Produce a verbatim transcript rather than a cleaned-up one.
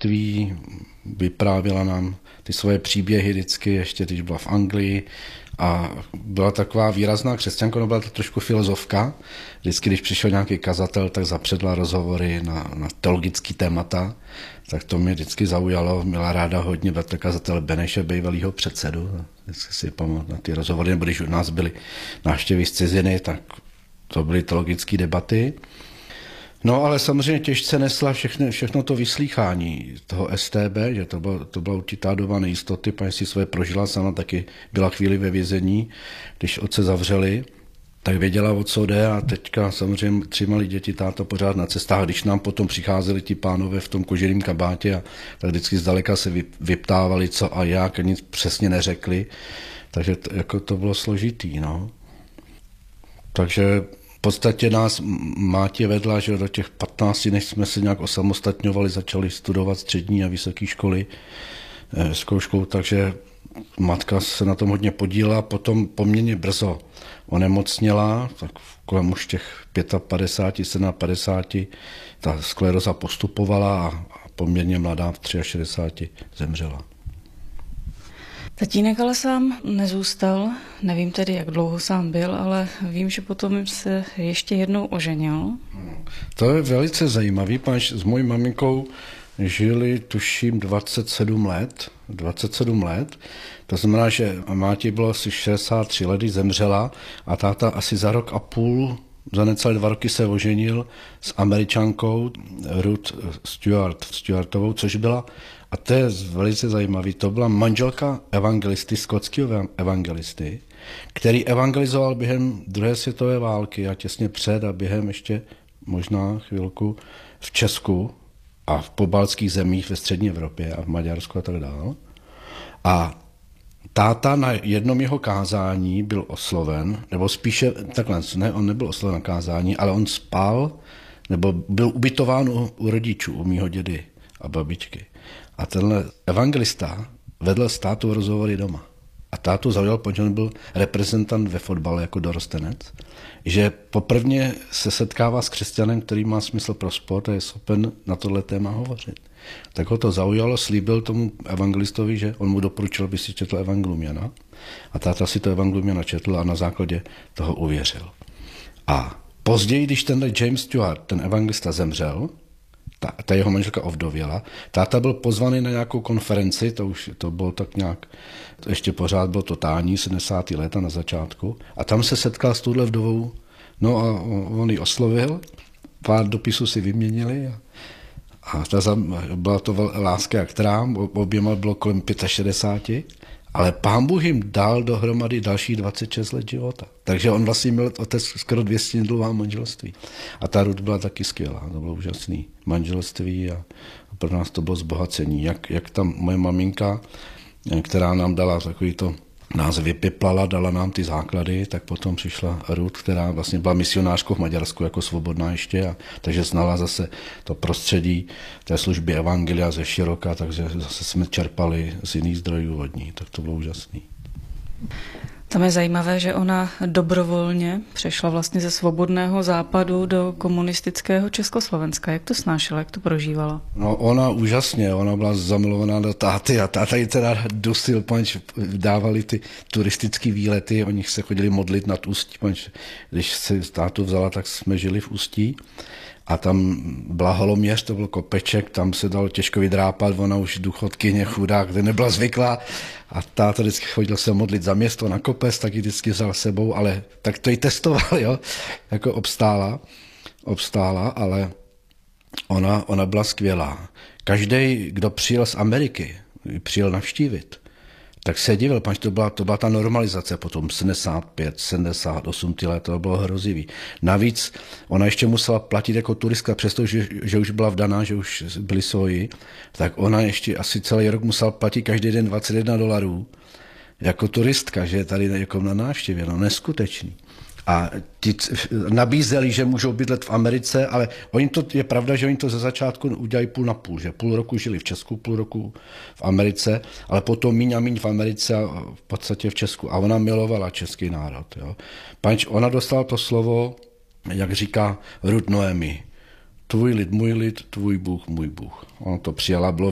dětství, vyprávěla nám ty svoje příběhy vždycky, ještě když byla v Anglii, a byla taková výrazná křesťanka, no byla to trošku filozofka. Vždycky, když přišel nějaký kazatel, tak zapředla rozhovory na, na teologické témata, tak to mě vždycky zaujalo. Měla ráda hodně bratr kazatel Beneše, bývalýho předsedu. Vždycky si pamatuju na ty rozhovory, nebo když u nás byly návštěvy z ciziny, tak to byly teologické debaty. No ale samozřejmě těžce nesla všechno, všechno to vyslýchání toho S T B, že to, bylo, to byla určitá doba nejistoty, paní si svoje prožila sama, taky byla chvíli ve vězení, když otce zavřeli, tak věděla, o co jde, a teďka samozřejmě tři malí děti, táta pořád na cestách, když nám potom přicházeli ti pánové v tom koženém kabátě, a tak vždycky zdaleka se vyptávali, co a jak, a nic přesně neřekli, takže to, jako to bylo složitý, no. Takže v podstatě nás mátě vedla, že do těch patnácti, než jsme se nějak osamostatňovali, začali studovat střední a vysoké školy e, zkouškou, takže matka se na tom hodně podílela, potom poměrně brzo onemocněla, tak kolem už těch padesát pět, padesát sedm, ta skleróza postupovala a poměrně mladá v šedesáti třech zemřela. Tatínek ale sám nezůstal, nevím tedy, jak dlouho sám byl, ale vím, že potom se ještě jednou oženil. To je velice zajímavý, pač s mojí maminkou žili, tuším, dvacet sedm let, dvacet sedm let, to znamená, že máti bylo asi šedesát tři let, když zemřela, a táta asi za rok a půl, za necelé dva roky se oženil s Američankou Ruth Stewart, Stewartovou, což byla, a to je velice zajímavé, to byla manželka evangelisty, skotského evangelisty, který evangelizoval během druhé světové války a těsně před a během ještě možná chvilku v Česku a v pobaltských zemích ve střední Evropě a v Maďarsku a tak dále. A táta na jednom jeho kázání byl osloven, nebo spíše takhle, ne, on nebyl osloven na kázání, ale on spal, nebo byl ubytován u, u rodičů, u mýho dědy a babičky. A tenhle evangelista vedl s tátou rozhovory doma. A tátu zaujal, protože on byl reprezentant ve fotbale jako dorostenec, že poprvně se setkává s křesťanem, který má smysl pro sport a je schopen na tohle téma hovořit. Tak ho to zaujalo, slíbil tomu evangelistovi, že on mu doporučil, aby si četl evangelium Jana. A táta si to evangelium Jana četl a na základě toho uvěřil. A později, když tenhle James Stewart, ten evangelista, zemřel, ta, ta jeho manželka ovdověla, táta byl pozvaný na nějakou konferenci, to už to bylo tak nějak, to ještě pořád bylo totální, sedmdesátá léta na začátku, a tam se setkal s touhle vdovou, no a on ji oslovil, pár dopisů si vyměnili a, a ta, byla to láska jak trám, oběma bylo kolem šedesáti pěti, ale Pán Bůh jim dal dohromady další dvacet šest let života. Takže on vlastně měl otec skoro dvě stě dlouhá manželství. A ta Ruth byla taky skvělá, to bylo úžasné manželství a pro nás to bylo zbohacení. Jak, jak tam moje maminka, která nám dala takový to, nás vypiplala, dala nám ty základy, tak potom přišla Ruth, která vlastně byla misionářkou v Maďarsku jako svobodná ještě, a takže znala zase to prostředí té služby evangelia ze široka, takže zase jsme čerpali z jiných zdrojů od ní, tak to bylo úžasný. Tam je zajímavé, že ona dobrovolně přešla vlastně ze svobodného západu do komunistického Československa. Jak to snášela, jak to prožívala? No ona úžasně, ona byla zamilovaná do táty a táta ji teda dusil, panč dávali ty turistické výlety, oni se chodili modlit nad Ústí, panč když se tátu vzala, tak jsme žili v Ústí. A tam byla Holoměř, to byl kopeček, tam se dalo těžko vydrápat, ona už důchodkyně chudák, kde nebyla zvyklá. A táta vždycky chodil se modlit za město na kopec, tak ji vždycky vzal sebou, ale tak to ji testoval, jo, jako obstála, obstála, ale ona, ona byla skvělá. Každý, kdo přijel z Ameriky, přijel navštívit, tak se divil, pač to byla, to byla ta normalizace potom, sedmdesát pět, sedmdesát osm ty let, to bylo hrozivý. Navíc ona ještě musela platit jako turistka, přestože že už byla vdaná, že už byli svoji, tak ona ještě asi celý rok musela platit každý den dvacet jedna dolarů jako turistka, že je tady jako na návštěvě, no neskutečný. A ti nabízeli, že můžou bydlet v Americe, ale oni to, je pravda, že oni to ze začátku udělají půl na půl, že půl roku žili v Česku, půl roku v Americe, ale potom míň a míň v Americe a v podstatě v Česku. A ona milovala český národ. Jo. Panč, ona dostala to slovo, jak říká Ruth Noemi, tvůj lid, můj lid, tvůj Bůh, můj Bůh. Ona to přijala, bylo